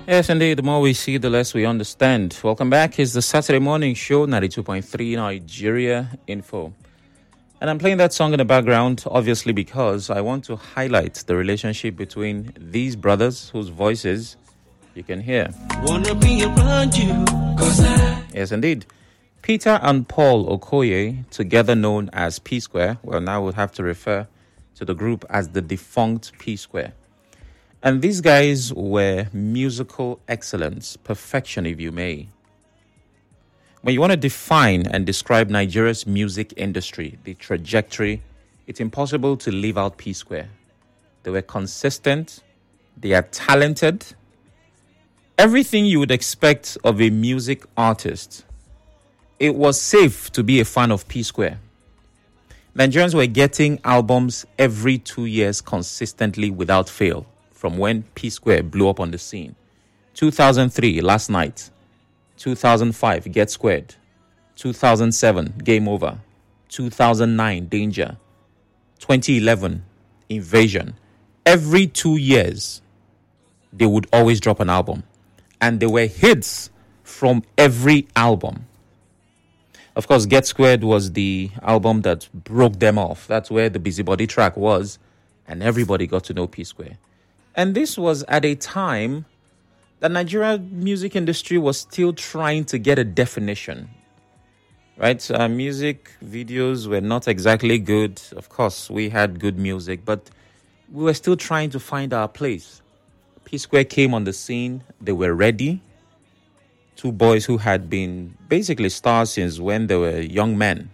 Yes, indeed. The more we see, the less we understand. Welcome back. It's the Saturday morning show, 92.3 Nigeria Info. And I'm playing that song in the background, obviously, because I want to highlight the relationship between these brothers whose voices you can hear. Wanna be around you, 'cause Yes, indeed. Peter and Paul Okoye, together known as P Square. Well, now we'll have to refer to the group as the defunct P Square. And these guys were musical excellence, perfection, if you may. When you want to define and describe Nigeria's music industry, the trajectory, it's impossible to leave out P Square. They were consistent, they are talented, everything you would expect of a music artist. It was safe to be a fan of P Square. Nigerians were getting albums every 2 years consistently without fail from when P Square blew up on the scene. 2003, Last Night. 2005, Get Squared. 2007, Game Over. 2009, Danger. 2011, Invasion. Every 2 years, they would always drop an album. And there were hits from every album. Of course, Get Squared was the album that broke them off. That's where the Busybody track was. And everybody got to know P Square. And this was at a time the Nigerian music industry was still trying to get a definition, right? Music videos were not exactly good. Of course, we had good music, but we were still trying to find our place. P Square came on the scene. They were ready. Two boys who had been basically stars since when they were young men.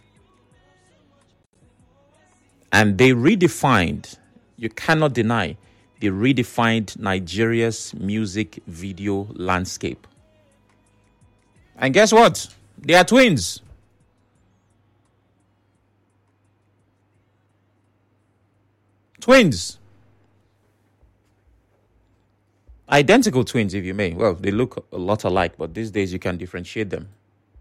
And they redefined, you cannot deny, they redefined Nigeria's music video landscape. And guess what? They are twins. Twins. Identical twins, if you may. Well, they look a lot alike, but these days you can differentiate them.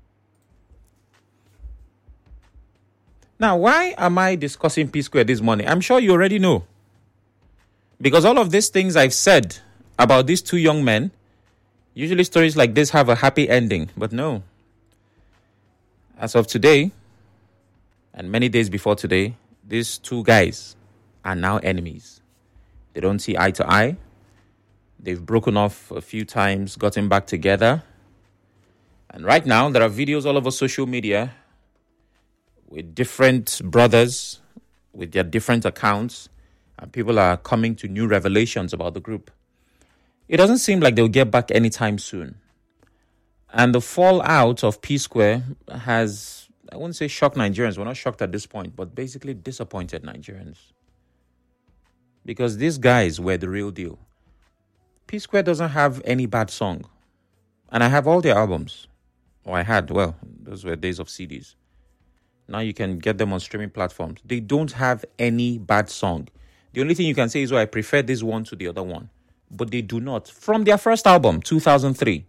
Now, why am I discussing P Square this morning? I'm sure you already know. Because all of these things I've said about these two young men, usually stories like this have a happy ending. But no. As of today, and many days before today, these two guys are now enemies. They don't see eye to eye. They've broken off a few times, gotten back together. And right now, there are videos all over social media with different brothers, with their different accounts. And people are coming to new revelations about the group. It doesn't seem like they'll get back anytime soon. And the fallout of P Square has, I wouldn't say shocked Nigerians. We're not shocked at this point, but basically disappointed Nigerians. Because these guys were the real deal. P Square doesn't have any bad song. And I have all their albums. Or I had, well, those were days of CDs. Now you can get them on streaming platforms. They don't have any bad song. The only thing you can say is, I prefer this one to the other one. But they do not. From their first album, 2003.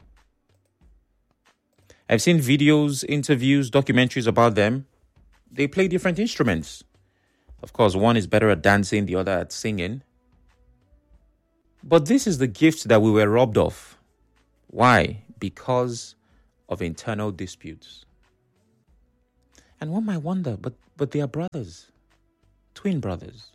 I've seen videos, interviews, documentaries about them. They play different instruments. Of course, one is better at dancing, the other at singing. But this is the gift that we were robbed of. Why? Because of internal disputes. And one might wonder, but they are brothers. Twin brothers.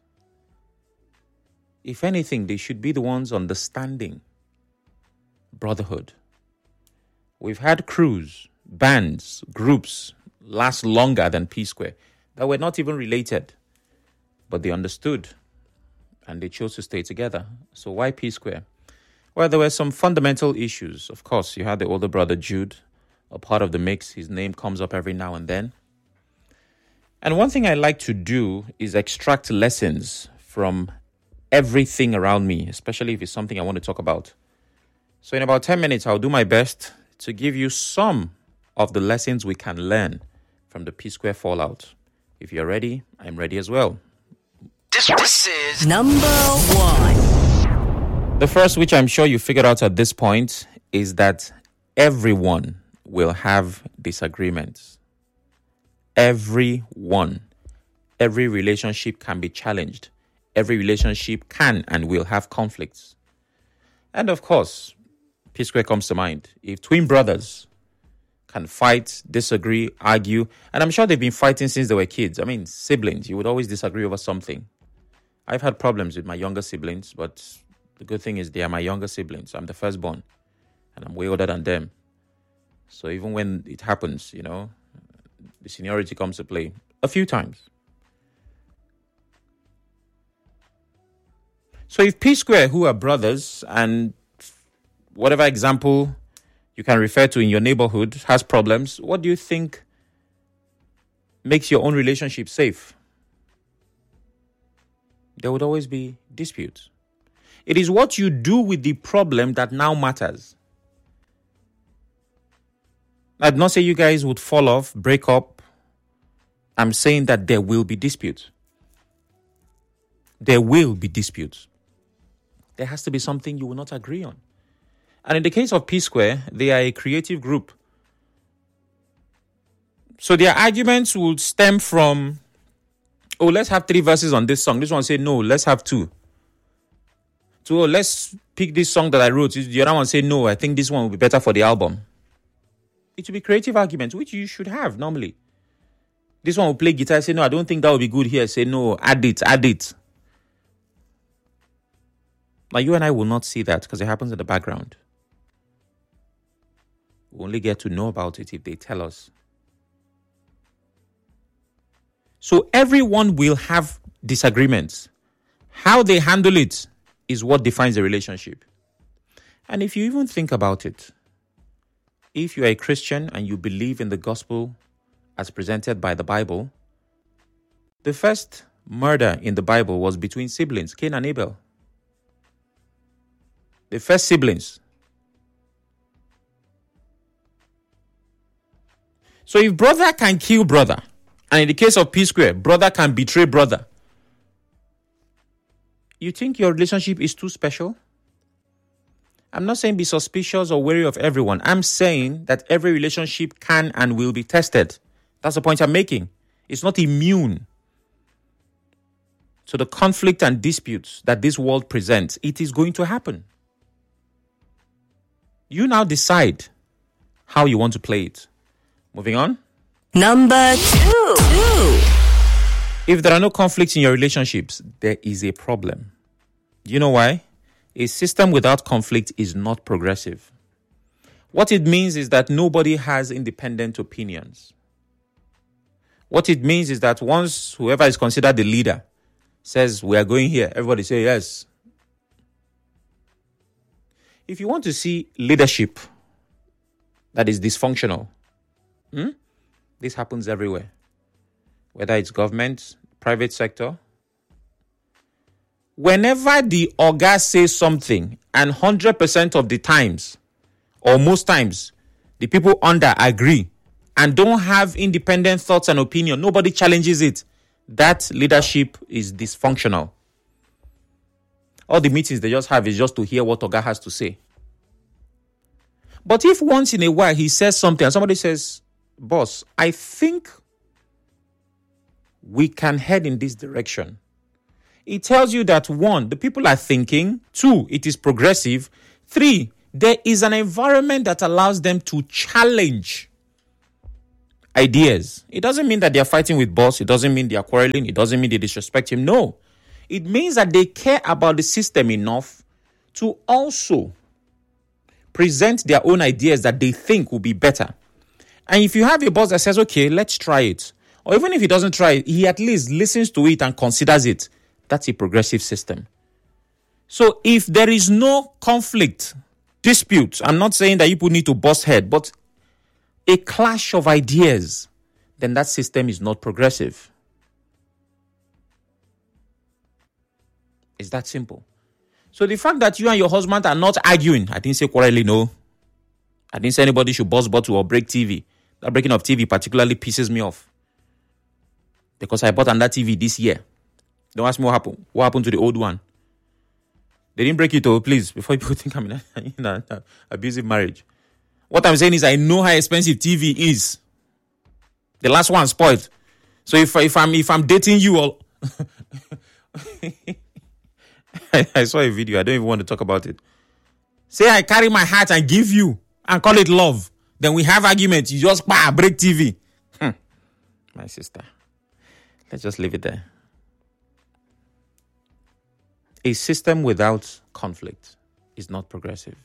If anything, they should be the ones understanding brotherhood. We've had crews, bands, groups last longer than P Square that were not even related. But they understood and they chose to stay together. So why P Square? Well, there were some fundamental issues. Of course, you had the older brother Jude, a part of the mix. His name comes up every now and then. And one thing I like to do is extract lessons from everything around me, especially if it's something I want to talk about. So in about 10 minutes, I'll do my best to give you some of the lessons we can learn from the P Square fallout. If you're ready, I'm ready as well. this is Number one. The first, which I'm sure you figured out at this point, is that everyone will have disagreements. Everyone. Every relationship can be challenged. Every relationship can and will have conflicts. And of course, P Square comes to mind. If twin brothers can fight, disagree, argue, and I'm sure they've been fighting since they were kids. I mean, siblings, you would always disagree over something. I've had problems with my younger siblings, but the good thing is they are my younger siblings. I'm the firstborn, and I'm way older than them. So even when it happens, the seniority comes to play a few times. So if P Square, who are brothers, and whatever example you can refer to in your neighborhood has problems, what do you think makes your own relationship safe? There would always be disputes. It is what you do with the problem that now matters. I'd not say you guys would fall off, break up. I'm saying that there will be disputes. There will be disputes. There has to be something you will not agree on. And in the case of P Square, they are a creative group. So their arguments would stem from, let's have 3 verses on this song. This one say, no, let's have 2. So, let's pick this song that I wrote. The other one say, no, I think this one will be better for the album. It will be creative arguments, which you should have normally. This one will play guitar, say, no, I don't think that will be good here. Say, no, add it. Now, you and I will not see that because it happens in the background. We only get to know about it if they tell us. So everyone will have disagreements. How they handle it is what defines the relationship. And if you even think about it, if you are a Christian and you believe in the gospel as presented by the Bible, the first murder in the Bible was between siblings, Cain and Abel. The first siblings. So if brother can kill brother, and in the case of P Square, brother can betray brother, you think your relationship is too special? I'm not saying be suspicious or wary of everyone. I'm saying that every relationship can and will be tested. That's the point I'm making. It's not immune to the conflict and disputes that this world presents. It is going to happen. You now decide how you want to play it. Moving on. Number 2. If there are no conflicts in your relationships, there is a problem. You know why? A system without conflict is not progressive. What it means is that nobody has independent opinions. What it means is that once whoever is considered the leader says, we are going here, everybody say yes. If you want to see leadership that is dysfunctional, this happens everywhere. Whether it's government, private sector. Whenever the Oga says something, and 100% of the times, or most times, the people under agree and don't have independent thoughts and opinion, nobody challenges it, that leadership is dysfunctional. All the meetings they just have is just to hear what Oga has to say. But if once in a while he says something and somebody says, boss, I think we can head in this direction, it tells you that 1, the people are thinking, 2, it is progressive, 3, there is an environment that allows them to challenge ideas. It doesn't mean that they are fighting with boss. It doesn't mean they are quarreling. It doesn't mean they disrespect him. No. It means that they care about the system enough to also present their own ideas that they think will be better. And if you have a boss that says, okay, let's try it, or even if he doesn't try it, he at least listens to it and considers it, that's a progressive system. So if there is no conflict, dispute, I'm not saying that people need to bust head, but a clash of ideas, then that system is not progressive. It's that simple. So the fact that you and your husband are not arguing, I didn't say quarreling, no. I didn't say anybody should bust bottle or break TV. That breaking of TV particularly pisses me off. Because I bought another TV this year. Don't ask me what happened. What happened to the old one? They didn't break it, please, before people think I'm in an abusive marriage. What I'm saying is I know how expensive TV is. The last one spoiled. So if I'm dating you all, I saw a video. I don't even want to talk about it. Say I carry my heart and give you and call it love. Then we have arguments. You just break TV. My sister. Let's just leave it there. A system without conflict is not progressive.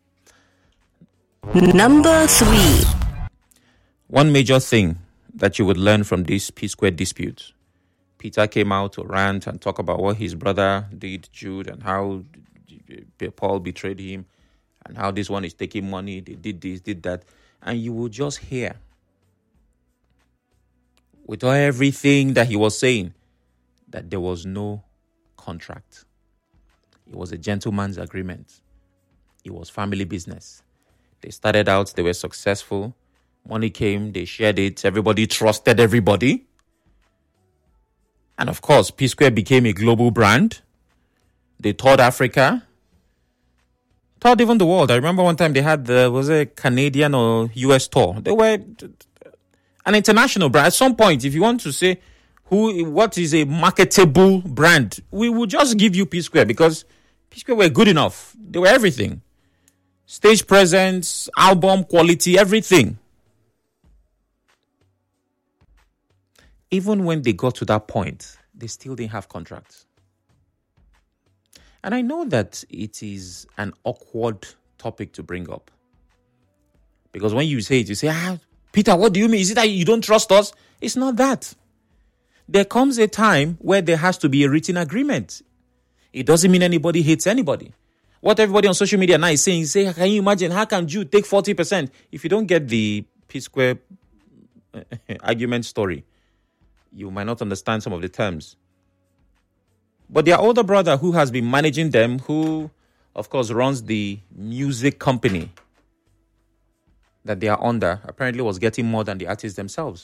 Number 3. One major thing that you would learn from this P-square dispute. Peter came out to rant and talk about what his brother did, Jude, and how Paul betrayed him, and how this one is taking money, they did this, did that. And you will just hear, with everything that he was saying, that there was no contract. It was a gentleman's agreement. It was family business. They started out, they were successful. Money came, they shared it. Everybody trusted everybody. And of course, P-Square became a global brand. They toured Africa. Toured even the world. I remember one time they had was a Canadian or US tour. They were an international brand. At some point, if you want to say what is a marketable brand, we will just give you P-Square because P-Square were good enough. They were everything. Stage presence, album quality, everything. Even when they got to that point, they still didn't have contracts. And I know that it is an awkward topic to bring up. Because when you say it, you say, Peter, what do you mean? Is it that you don't trust us? It's not that. There comes a time where there has to be a written agreement. It doesn't mean anybody hates anybody. What everybody on social media now is saying, can you imagine, how can Jude take 40%? If you don't get the P-Square argument story, you might not understand some of the terms. But their older brother, who has been managing them, who, of course, runs the music company that they are under, apparently was getting more than the artists themselves.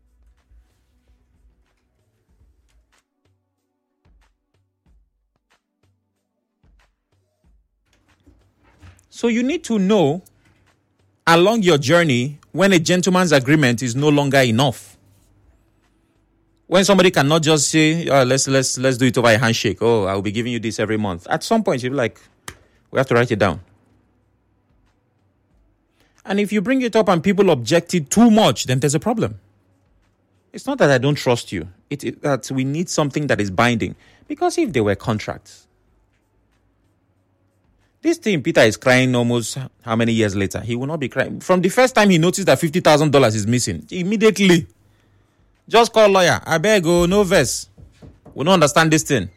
So you need to know along your journey when a gentleman's agreement is no longer enough. When somebody cannot just say, let's do it over a handshake. Oh, I'll be giving you this every month. At some point, you'll be like, we have to write it down. And if you bring it up and people object it too much, then there's a problem. It's not that I don't trust you. It's that we need something that is binding. Because if there were contracts, this thing, Peter is crying almost how many years later? He will not be crying. From the first time he noticed that $50,000 is missing, immediately, just call lawyer. I beg, no verse. We don't understand this thing.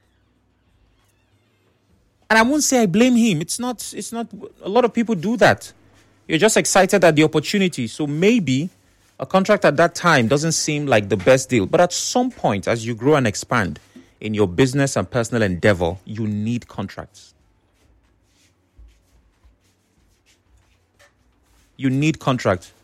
And I won't say I blame him. It's not, a lot of people do that. You're just excited at the opportunity. So maybe a contract at that time doesn't seem like the best deal. But at some point, as you grow and expand in your business and personal endeavor, you need contracts. You need contracts.